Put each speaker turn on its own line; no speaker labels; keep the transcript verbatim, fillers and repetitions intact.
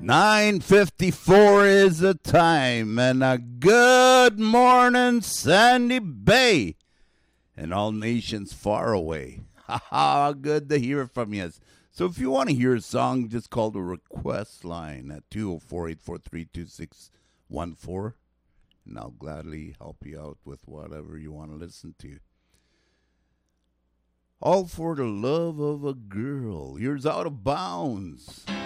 nine fifty-four is the time, and a good morning, Sandy Bay, and all nations far away. Ha ha, good to hear from you. So if you want to hear a song, just call the request line at two oh four, eight four three, two six one four, and I'll gladly help you out with whatever you want to listen to. All for the love of a girl. Here's Out of Bounds.